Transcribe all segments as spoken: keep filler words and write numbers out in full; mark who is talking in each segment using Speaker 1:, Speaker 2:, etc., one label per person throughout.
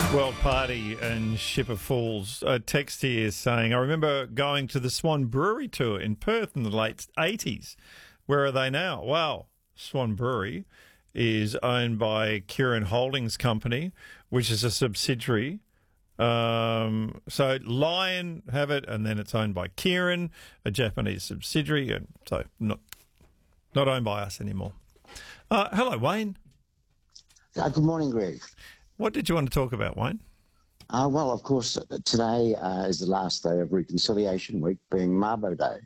Speaker 1: World Party and Ship of Fools. A text here saying, I remember going to the Swan Brewery tour in Perth in the late eighties. Where are they now? Wow. Swan Brewery is owned by Kirin Holdings Company, which is a subsidiary. Um, so Lion have it, and then it's owned by Kirin, a Japanese subsidiary, and so not not owned by us anymore. Uh, hello, Wayne.
Speaker 2: Uh, good morning, Greg.
Speaker 1: What did you want to talk about, Wayne?
Speaker 2: Uh, well, of course, today uh, is the last day of Reconciliation Week, being Mabo Day.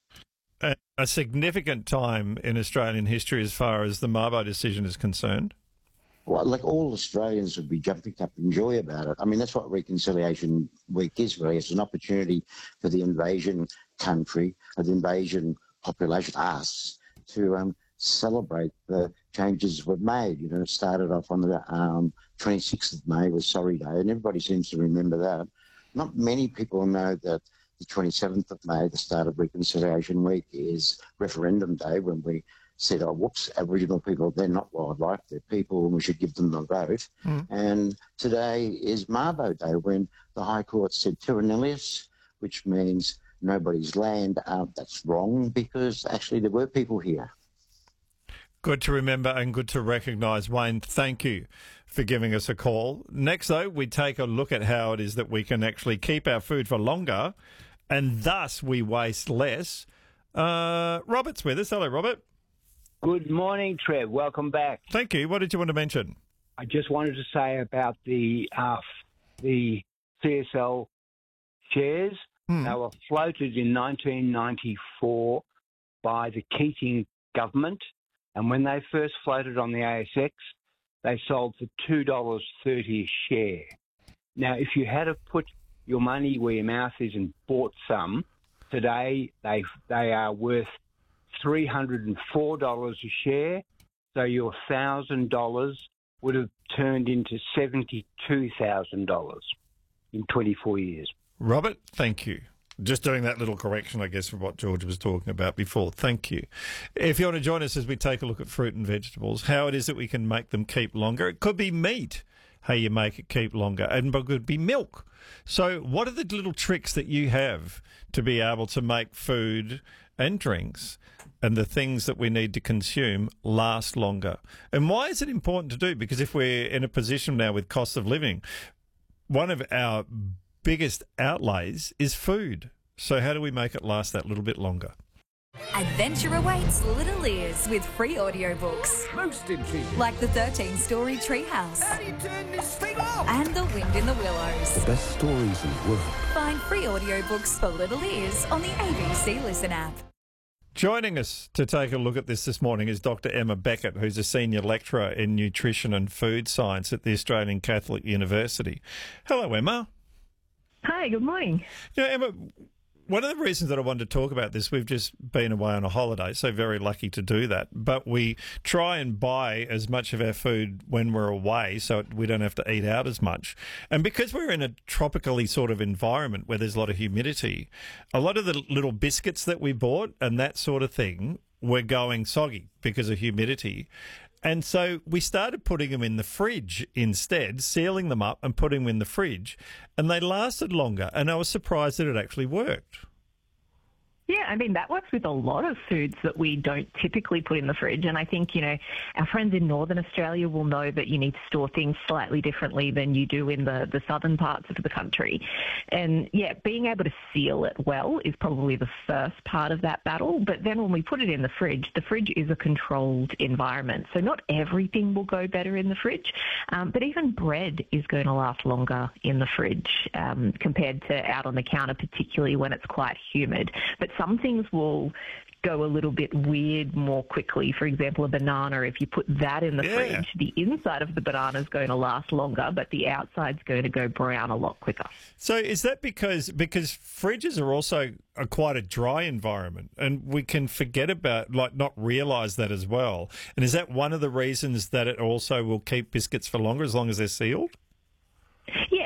Speaker 1: A, a significant time in Australian history as far as the Mabo decision is concerned.
Speaker 2: Well, like all Australians would be jumping up in joy about it. I mean, that's what Reconciliation Week is, really. It's an opportunity for the invasion country, or the invasion population, us, to um, celebrate the changes we've made. You know, it started off on the um, twenty-sixth of May was Sorry Day, and everybody seems to remember that. Not many people know that the twenty-seventh of May, the start of Reconciliation Week, is Referendum Day, when we said, oh, whoops, Aboriginal people, they're not wildlife, they're people, and we should give them a vote. Mm. And today is Mabo Day, when the High Court said terra nullius, which means nobody's land. Uh, that's wrong, because actually there were people here.
Speaker 1: Good to remember and good to recognise. Wayne, thank you for giving us a call. Next, though, we take a look at how it is that we can actually keep our food for longer and thus we waste less. Uh, Robert's with us. Hello, Robert.
Speaker 3: Good morning, Trev. Welcome back.
Speaker 1: Thank you. What did you want to mention?
Speaker 3: I just wanted to say about the uh, the C S L shares. Hmm. They were floated in nineteen ninety-four by the Keating government. And when they first floated on the A S X, they sold for two dollars thirty a share. Now, if you had to put your money where your mouth is and bought some, today they they are worth three hundred four dollars a share. So your one thousand dollars would have turned into seventy-two thousand dollars in twenty-four years.
Speaker 1: Robert, thank you. Just doing that little correction, I guess, of what George was talking about before. Thank you. If you want to join us as we take a look at fruit and vegetables, how it is that we can make them keep longer. It could be meat, how you make it keep longer, and it could be milk. So what are the little tricks that you have to be able to make food and drinks and the things that we need to consume last longer? And why is it important to do? Because if we're in a position now with cost of living, one of our biggest outlays is food. So how do we make it last that little bit longer?
Speaker 4: Adventure awaits little ears with free audiobooks.
Speaker 5: Most intriguing.
Speaker 4: Like the thirteen-story Treehouse.
Speaker 5: How do you turn this thing off?
Speaker 4: And The Wind in the Willows.
Speaker 6: The best stories in the world.
Speaker 4: Find free audiobooks for little ears on the A B C Listen app.
Speaker 1: Joining us to take a look at this this morning is Doctor Emma Beckett, who's a senior lecturer in nutrition and food science at the Australian Catholic University. Hello, Emma.
Speaker 7: Hi, good morning.
Speaker 1: Yeah, Emma, one of the reasons that I wanted to talk about this, we've just been away on a holiday, so very lucky to do that. But we try and buy as much of our food when we're away so we don't have to eat out as much. And because we're in a tropically sort of environment where there's a lot of humidity, a lot of the little biscuits that we bought and that sort of thing were going soggy because of humidity. And so we started putting them in the fridge instead, sealing them up and putting them in the fridge, and they lasted longer. And I was surprised that it actually worked.
Speaker 7: Yeah, I mean, that works with a lot of foods that we don't typically put in the fridge. And I think, you know, our friends in Northern Australia will know that you need to store things slightly differently than you do in the, the southern parts of the country. And, yeah, being able to seal it well is probably the first part of that battle. But then when we put it in the fridge, the fridge is a controlled environment. So not everything will go better in the fridge, um, but even bread is going to last longer in the fridge um, compared to out on the counter, particularly when it's quite humid. But some things will go a little bit weird more quickly. For example, a banana, if you put that in the
Speaker 1: yeah.
Speaker 7: fridge, the inside of the banana is going to last longer, but the outside's going to go brown a lot quicker.
Speaker 1: So is that because because fridges are also a, quite a dry environment, and we can forget about, like, not realise that as well? And is that one of the reasons that it also will keep biscuits for longer as long as they're sealed?
Speaker 7: Yeah,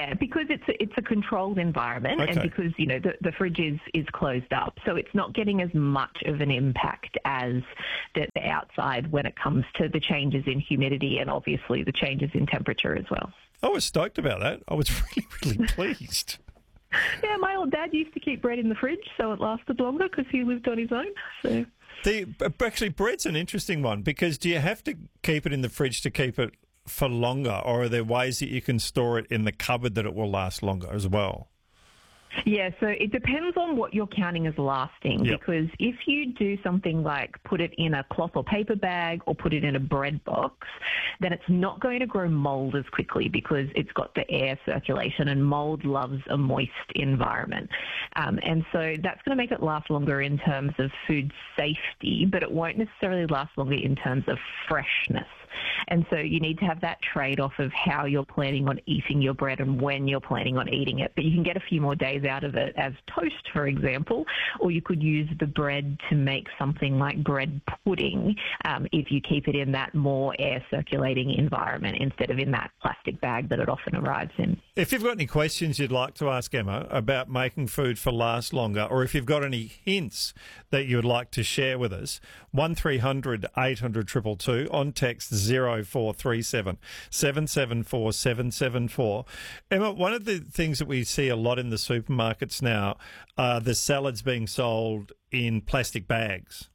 Speaker 7: Yeah, because it's a, it's a controlled environment,
Speaker 1: Okay.
Speaker 7: and because you know the, the fridge is, is closed up, so it's not getting as much of an impact as the, the outside when it comes to the changes in humidity and obviously the changes in temperature as well.
Speaker 1: I was stoked about that. I was really, really pleased.
Speaker 7: Yeah, my old dad used to keep bread in the fridge, so it lasted longer because he lived on his own. So
Speaker 1: The actually, bread's an interesting one because do you have to keep it in the fridge to keep it for longer, or are there ways that you can store it in the cupboard that it will last longer as well?
Speaker 7: yeah, so it depends on what you're counting as lasting,
Speaker 1: Yep.
Speaker 7: because if you do something like put it in a cloth or paper bag or put it in a bread box, then it's not going to grow mold as quickly because it's got the air circulation, and mold loves a moist environment. Um, and so that's going to make it last longer in terms of food safety, but it won't necessarily last longer in terms of freshness. And so you need to have that trade-off of how you're planning on eating your bread and when you're planning on eating it. But you can get a few more days out of it as toast, for example, or you could use the bread to make something like bread pudding um, if you keep it in that more air-circulating environment instead of in that plastic bag that it often arrives in.
Speaker 1: If you've got any questions you'd like to ask Emma about making food for last longer, or if you've got any hints that you would like to share with us, one three hundred eight hundred two two two on text zero four three seven seven seven four seven seven four. Emma, one of the things that we see a lot in the supermarkets now are the salads being sold in plastic bags.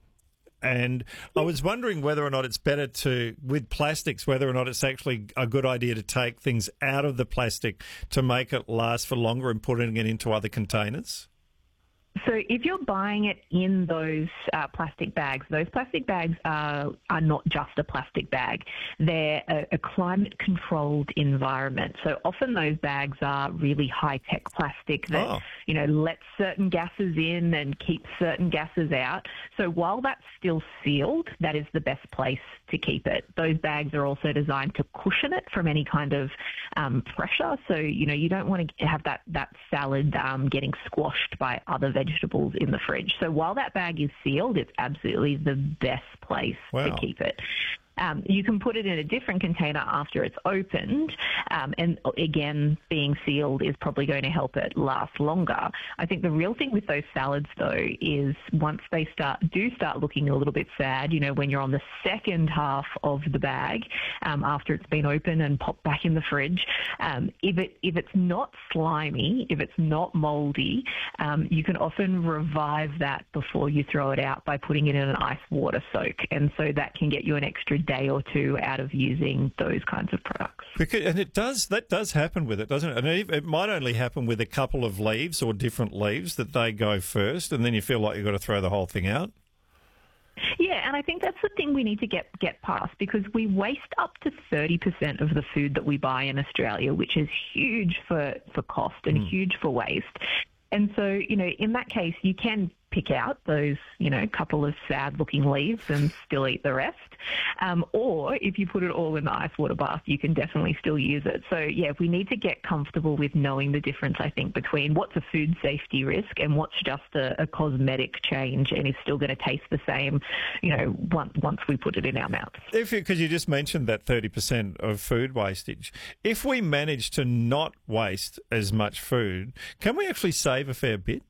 Speaker 1: And I was wondering whether or not it's better to, with plastics, whether or not it's actually a good idea to take things out of the plastic to make it last for longer and putting it into other containers.
Speaker 7: So if you're buying it in those uh, plastic bags, those plastic bags are, are not just a plastic bag. They're a, a climate-controlled environment. So often those bags are really high-tech plastic that,
Speaker 1: Oh.
Speaker 7: you know, lets certain gases in and keeps certain gases out. So while that's still sealed, that is the best place to keep it. Those bags are also designed to cushion it from any kind of um, pressure. So, you know, you don't want to have that, that salad um, getting squashed by other vegetables in the fridge. So while that bag is sealed, it's absolutely the best place
Speaker 1: Wow.
Speaker 7: to keep it. Um, you can put it in a different container after it's opened, um, and again, being sealed is probably going to help it last longer. I think the real thing with those salads, though, is once they start do start looking a little bit sad, you know, when you're on the second half of the bag um, after it's been opened and popped back in the fridge, um, if it if it's not slimy, if it's not moldy, um, you can often revive that before you throw it out by putting it in an ice water soak, and so that can get you an extra day or two out of using those kinds of products.
Speaker 1: Because, and it does, that does happen with it, doesn't it? And it, it might only happen with a couple of leaves or different leaves that they go first, and then you feel like you've got to throw the whole thing out.
Speaker 7: Yeah, and I think that's the thing we need to get get past, because we waste up to thirty percent of the food that we buy in Australia, which is huge for, for cost and
Speaker 1: Mm.
Speaker 7: huge for waste. And so, you know, in that case, you can pick out those, you know, couple of sad-looking leaves and still eat the rest. Um, or if you put it all in the ice water bath, you can definitely still use it. So, yeah, we need to get comfortable with knowing the difference, I think, between what's a food safety risk and what's just a, a cosmetic change and is still going to taste the same, you know, once, once we put it in our mouths.
Speaker 1: If because you just mentioned that thirty percent of food wastage, if we manage to not waste as much food, can we actually save a fair bit?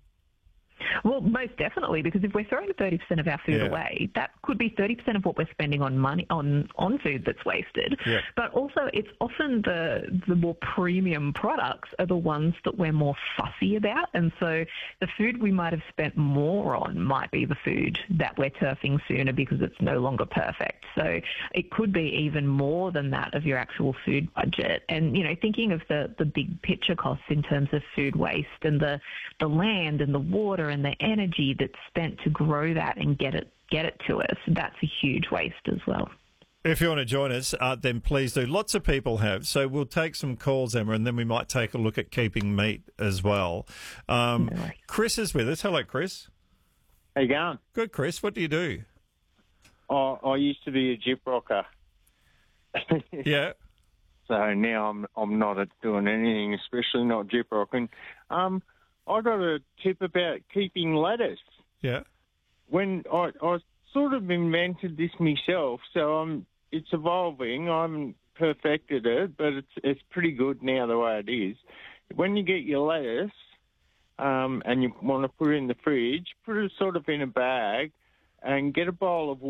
Speaker 7: Well, most definitely, because if we're throwing thirty percent of our food
Speaker 1: Yeah.
Speaker 7: away, that could be thirty percent of what we're spending on money on, on food that's wasted.
Speaker 1: Yeah.
Speaker 7: But also, it's often the the more premium products are the ones that we're more fussy about, and so the food we might have spent more on might be the food that we're turfing sooner because it's no longer perfect. So it could be even more than that of your actual food budget. And you know, thinking of the the big picture costs in terms of food waste and the the land and the water and the energy that's spent to grow that and get it get it to us, that's a huge waste as well.
Speaker 1: If you want to join us, uh, then please do. Lots of people have. So we'll take some calls, Emma, and then we might take a look at keeping meat as well. Um,
Speaker 7: No worries.
Speaker 1: Chris is with us. Hello, Chris.
Speaker 6: How you going?
Speaker 1: Good, Chris. What do you do?
Speaker 6: I, I used to be a jip rocker,
Speaker 1: Yeah.
Speaker 6: so now I'm I'm not doing anything, especially not jip rocking. Um, I got a tip about keeping lettuce.
Speaker 1: Yeah.
Speaker 6: When I, I sort of invented this myself, so I'm it's evolving. I'm perfected it, but it's it's pretty good now the way it is. When you get your lettuce um, and you want to put it in the fridge, put it sort of in a bag and get a bowl of